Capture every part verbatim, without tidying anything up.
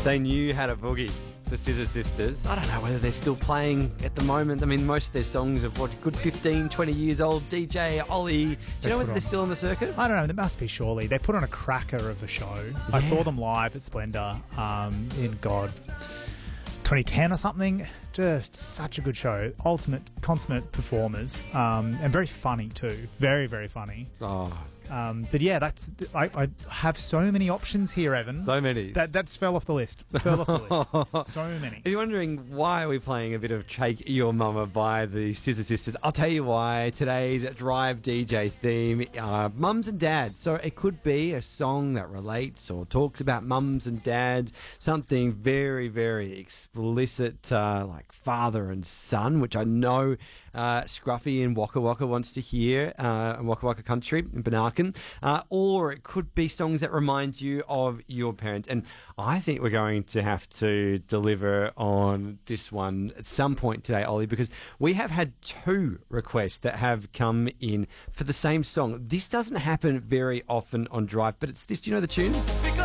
They knew how to boogie, the Scissor Sisters. I don't know whether they're still playing at the moment. I mean, most of their songs are, what, good fifteen, twenty years old. D J, Ollie. Do you They know whether put they're on- still on the circuit? I don't know. There must be, surely. They put on a cracker of a show. I saw them live at Splendour um, in, God, twenty ten or something. Just such a good show. Ultimate, consummate performers. Um, and very funny, too. Very, very funny. Oh, Um, but yeah, that's I, I have so many options here, Evan. so many. That that's fell off the list. Fell off the list. So many. If you're wondering why we're playing a bit of Shake Your Mama by the Scissor Sisters, I'll tell you why. Today's Drive D J theme are mums and dads. So it could be a song that relates or talks about mums and dads, something very, very explicit, uh, like father and son, which I know uh, Scruffy in Waka Waka wants to hear, uh, in Waka Waka Country, in Banarkin. Uh, or it could be songs that remind you of your parent. And I think we're going to have to deliver on this one at some point today, Ollie, because we have had two requests that have come in for the same song. This doesn't happen very often on Drive, but it's this. Do you know the tune?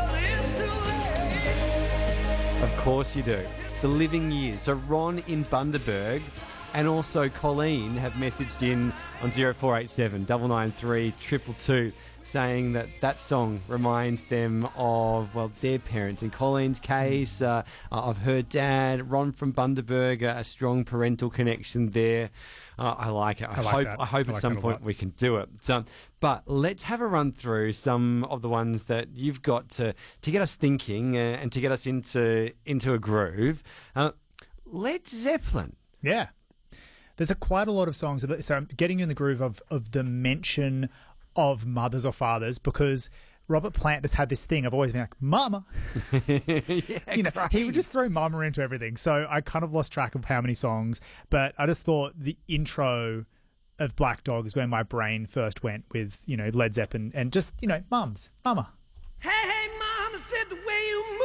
Of course you do. The Living Years. So Ron in Bundaberg and also Colleen have messaged in on zero four eight seven nine nine three two two two saying that that song reminds them of, well, their parents. In Colleen's case, uh, of her dad. Ron from Bundaberg, a strong parental connection there. Uh, I like it. I, I like hope, that. I hope I at like some that a point lot. we can do it. So, but let's have a run through some of the ones that you've got to, to get us thinking uh, and to get us into, into a groove. Uh, Led Zeppelin. Yeah. There's a quite a lot of songs. That, so I'm getting you in the groove of, of the mention of mothers or fathers, because Robert Plant has had this thing. I've always been like, Mama. Yeah, You know, great. he would just throw Mama into everything. So I kind of lost track of how many songs, but I just thought the intro of Black Dog is where my brain first went with, you know, Led Zeppelin and just, you know, mums, Mama. Hey, hey,